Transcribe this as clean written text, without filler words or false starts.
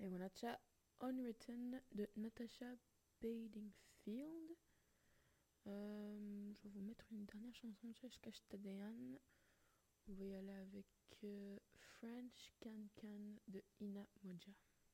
Et on a déjà Unwritten de Natasha Bedingfield. Je vais vous mettre une dernière chanson de Jessica Stadian. On va y aller avec French Can Can de Ina Moja.